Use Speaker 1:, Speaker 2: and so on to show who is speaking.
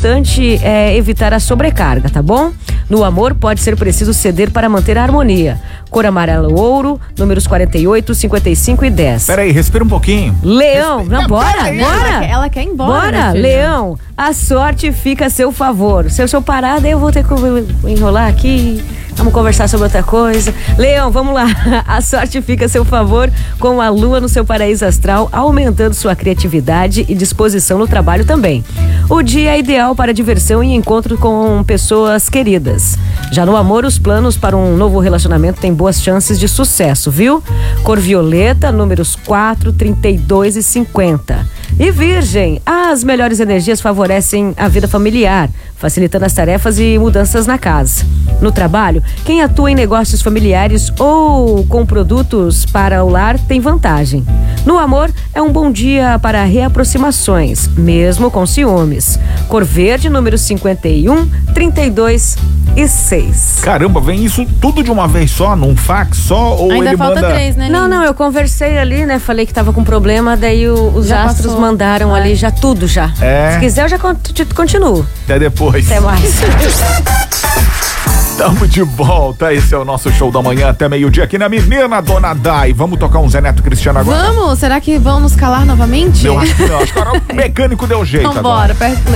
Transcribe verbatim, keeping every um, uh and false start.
Speaker 1: importante é evitar a sobrecarga, tá bom? No amor, pode ser preciso ceder para manter a harmonia. Cor amarelo ouro, números quarenta e oito, cinquenta e cinco e dez.
Speaker 2: Peraí, respira um pouquinho.
Speaker 1: Leão,
Speaker 2: Respira.
Speaker 1: não, bora,
Speaker 2: Peraí.
Speaker 1: bora.
Speaker 3: Ela quer, ela quer ir embora.
Speaker 1: Bora, Leão, a sorte fica a seu favor. Se eu sou parada, eu vou ter que enrolar aqui. Vamos conversar sobre outra coisa. Leão, vamos lá. A sorte fica a seu favor com a lua no seu paraíso astral, aumentando sua criatividade e disposição no trabalho também. O dia é ideal para diversão e encontro com pessoas queridas. Já no amor, os planos para um novo relacionamento têm boas chances de sucesso, viu? Cor violeta, números quatro, trinta e dois e cinquenta. E Virgem, as melhores energias favorecem a vida familiar, facilitando as tarefas e mudanças na casa. No trabalho, quem atua em negócios familiares ou com produtos para o lar tem vantagem. No amor, é um bom dia para reaproximações, mesmo com ciúmes. Cor verde, número cinquenta e um, trinta e dois e seis.
Speaker 2: Caramba, vem isso tudo de uma vez só, num fax só? Ou
Speaker 3: Ainda
Speaker 2: ele
Speaker 3: falta
Speaker 2: manda...
Speaker 3: três, né?
Speaker 1: Não,
Speaker 3: Nini?
Speaker 1: não, eu conversei ali, né? Falei que tava com problema, daí o- os
Speaker 3: Já
Speaker 1: astros
Speaker 3: passou.
Speaker 1: mandaram
Speaker 3: Ah.
Speaker 1: ali já tudo já.
Speaker 2: É.
Speaker 1: Se quiser, eu já con- te- continuo.
Speaker 2: Até depois.
Speaker 1: Até mais.
Speaker 2: Tamo de volta, esse é o nosso show da manhã até meio-dia aqui na Menina Dona Dai. Vamos tocar um Zé Neto Cristiano agora?
Speaker 3: Vamos? Será que vão nos calar novamente?
Speaker 2: Eu acho que não, acho que agora o mecânico deu jeito
Speaker 3: Então
Speaker 2: agora.
Speaker 3: bora, perto